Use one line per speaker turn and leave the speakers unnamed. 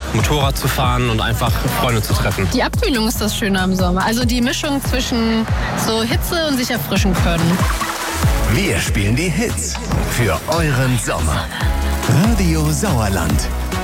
Motorrad zu fahren und einfach Freunde zu treffen.
Die Abkühlung ist das Schöne am Sommer. Also die Mischung zwischen so Hitze und sich erfrischen können.
Wir spielen die Hits für euren Sommer. Radio Sauerland.